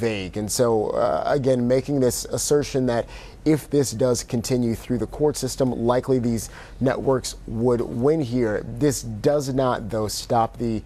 vague. And so, again, making this assertion that if this does continue through the court system, likely these networks would win here. This does not, though, stop the